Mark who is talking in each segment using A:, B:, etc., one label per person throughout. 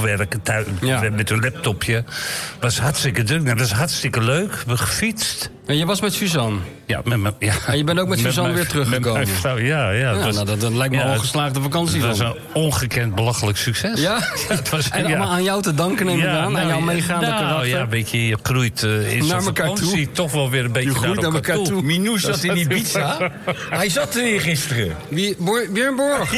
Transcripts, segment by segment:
A: werken thuis, met een laptopje. Was hartstikke druk. Nou, dat is hartstikke leuk. We hebben gefietst.
B: En je was met Suzanne?
A: Ja,
B: En je bent ook met Suzanne weer teruggekomen?
A: Met mijn vrouw, ja.
B: Dat lijkt me al een geslaagde vakantie.
A: Dat was een ongekend belachelijk succes.
B: Ja?
A: Het was,
B: en allemaal aan jou te danken, neem ik aan. Aan jouw meegaande karakter.
A: Ja, een beetje, je groeit in zo'n vakantie toch wel weer een beetje naar elkaar toe.
C: Minouche zat in Ibiza. Hij zat er weer gisteren.
B: Weer een Borg?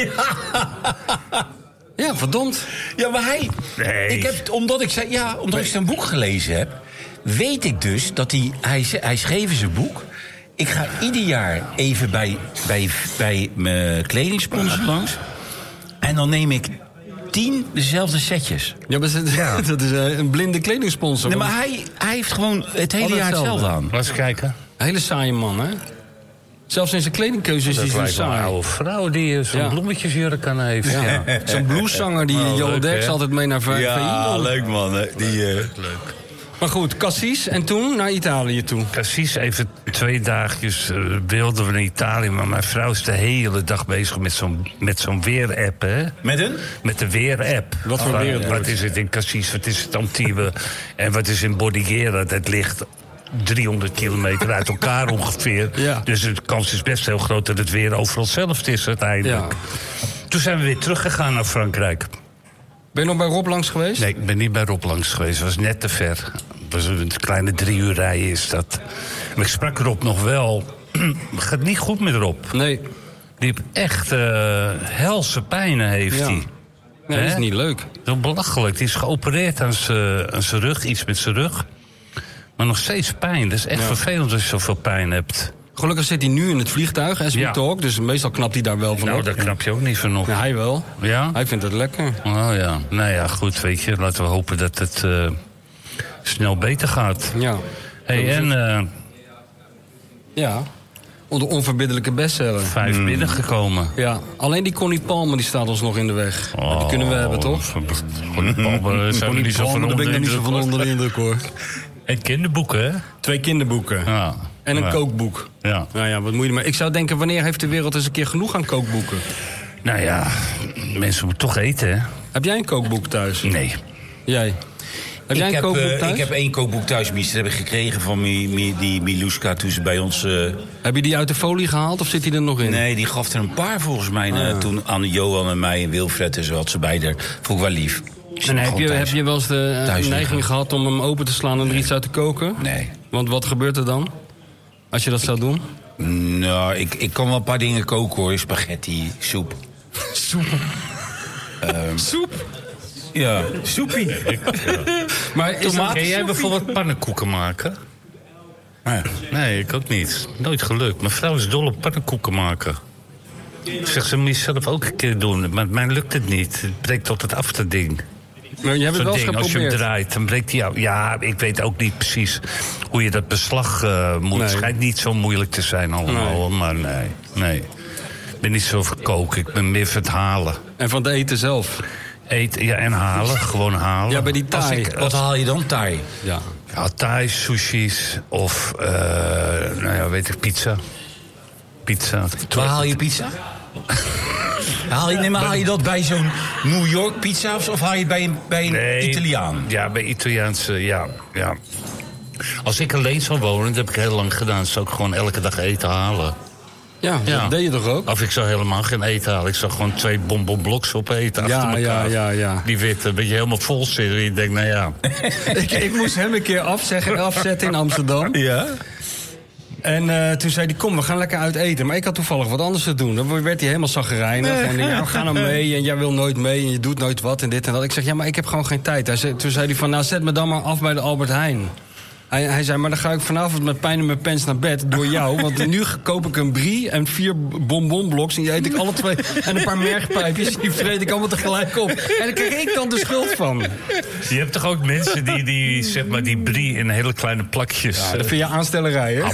B: Ja, verdomd.
C: Ja, maar omdat ik zijn boek gelezen heb, weet ik dus dat hij schreef in zijn boek. Ik ga ieder jaar even bij mijn kledingsponsor langs. En dan neem ik 10 dezelfde setjes.
B: Ja, maar dat is een blinde kledingsponsor.
C: Nee, maar hij heeft gewoon het hele jaar hetzelfde aan.
A: Laat eens kijken.
B: Een hele saaie man, hè? Zelfs in zijn kledingkeuze is hij zo saai.
A: Een oude vrouw die zo'n bloemetjesjurk aan heeft. Ja.
B: Zo'n blueszanger die Joel Derks altijd mee naar VI.
C: Ja, leuk man. Leuk.
B: Maar goed, Cassis en toen naar Italië toe.
A: Cassis even 2 dagjes wilden we naar Italië. Maar mijn vrouw is de hele dag bezig met zo'n weer-app, hè? Met de weer-app.
B: Wat voor weer?
A: Wat is het in Cassis, wat is het Antibes en wat is in Bordighera? Dat ligt 300 kilometer uit elkaar ongeveer. Ja. Dus de kans is best heel groot dat het weer overal hetzelfde is uiteindelijk. Ja. Toen zijn we weer teruggegaan naar Frankrijk.
B: Ben je nog bij Rob langs geweest?
A: Nee, ik ben niet bij Rob langs geweest. Het was net te ver. Het was een kleine 3 uur rijden is dat. Maar ik sprak Rob nog wel. Het gaat niet goed met Rob.
B: Nee.
A: Die heeft echt helse pijnen heeft hij.
B: Nee, dat is niet leuk.
A: Zo belachelijk. Die is geopereerd aan zijn rug. Iets met zijn rug. Maar nog steeds pijn. Dat is echt vervelend als je zoveel pijn hebt.
B: Gelukkig zit hij nu in het vliegtuig, as we talk. Dus meestal knapt hij daar wel van op.
A: Nou, daar knap je ook niet van op.
B: Ja, hij wel.
A: Ja?
B: Hij vindt het lekker.
A: Oh ja. Nou ja, goed, weet je. Laten we hopen dat het snel beter gaat.
B: Ja.
A: Hey, en...
B: ja. De onverbiddelijke bestseller.
A: 5 binnengekomen.
B: Ja. Alleen die Connie Palmer die staat ons nog in de weg. Die kunnen we hebben, toch?
A: Connie Palmer zijn we niet zo van onder de indruk.
B: Daar ben ik niet zo van onder de indruk, hoor.
A: En kinderboeken, hè?
B: 2 kinderboeken.
A: Ja.
B: En een kookboek.
A: Ja.
B: Nou ja, wat moet je maar. Ik zou denken, wanneer heeft de wereld eens een keer genoeg aan kookboeken?
A: Nou ja, mensen moeten toch eten, hè?
B: Heb jij een kookboek thuis?
A: Nee.
B: Jij? Heb jij een kookboek thuis?
C: Ik heb 1 kookboek thuis, Mies. Dat heb ik gekregen van die Miluska toen ze bij ons...
B: Heb je die uit de folie gehaald of zit die er nog in?
C: Nee, die gaf er een paar volgens mij toen aan Johan en mij en Wilfred en zo had ze bij er. Vond ik wel lief.
B: En heb je wel eens de neiging gehad om hem open te slaan en er iets uit te koken?
C: Nee.
B: Want wat gebeurt er dan? Als je dat zou doen?
C: Nou, ik kan wel een paar dingen koken, hoor. Spaghetti, soep.
B: Soep? Soep?
C: Ja, soepie.
B: Maar
A: Kan jij bijvoorbeeld pannenkoeken maken? Nee, ik ook niet. Nooit gelukt. Mijn vrouw is dol op pannenkoeken maken. Zeg, ze moet je zelf ook een keer doen. Maar mij lukt het niet. Het breekt tot het afterding.
B: Maar je hebt het wel eens geprobeerd.
A: Als je hem draait, dan breekt hij af. Ja, ik weet ook niet precies hoe je dat beslag moet. Nee. Het schijnt niet zo moeilijk te zijn allemaal. Nee. Maar nee. Ik ben niet zo van koken. Ik ben meer van het halen.
B: En van het eten zelf?
A: Eten, ja, en halen. Gewoon halen.
B: Ja, bij die Thai.
C: Wat haal je dan? Thai?
A: Ja, Thai, sushi's of, weet ik, pizza.
C: Waar haal je pizza? Haal je dat bij zo'n New York pizza of haal je het bij een Italiaan?
A: Ja, bij Italiaanse, ja. Als ik alleen zou wonen, dat heb ik heel lang gedaan, zou ik gewoon elke dag eten halen.
B: Ja, dat deed je toch ook?
A: Of ik zou helemaal geen eten halen. Ik zou gewoon 2 bonbonbloks opeten achter elkaar.
B: Ja.
A: Die witte, dat je helemaal vol zit. En je denkt, nou ja.
B: ik moest hem een keer afzetten in Amsterdam.
C: Ja?
B: En toen zei hij, kom, we gaan lekker uit eten. Maar ik had toevallig wat anders te doen. Dan werd hij helemaal chagrijnig. En we gaan nou mee en jij wil nooit mee en je doet nooit wat en dit en dat. Ik zeg, ja, maar ik heb gewoon geen tijd. Toen zei hij van, nou, zet me dan maar af bij de Albert Heijn. Hij zei, maar dan ga ik vanavond met pijn in mijn pens naar bed door jou. Want nu koop ik een brie en 4 bonbonbloks. En die eet ik alle 2. En een paar mergpijpjes. Die vreet ik allemaal tegelijk op. En daar krijg ik dan de schuld van.
A: Je hebt toch ook mensen die zeg maar, die brie in hele kleine plakjes...
B: Ja, dat vind je aanstellerij, hè?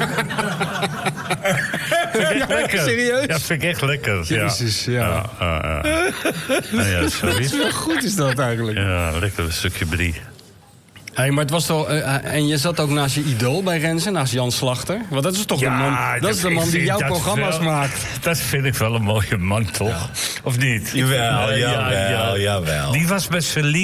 A: Ja, lekker.
B: Serieus?
A: Ja, vind ik echt lekker.
B: Jezus, ja.
A: Ja, zoiets.
B: Hoe goed is dat eigenlijk?
A: Ja, lekker een stukje brie.
B: Hey, maar het was toch, en je zat ook naast je idool bij Renze, naast Jan Slachter. Want dat is toch de man, dat is de man die jouw programma's maakt.
A: Dat vind ik wel een mooie man, toch? Ja. Of niet?
C: Jawel.
A: Die was met zijn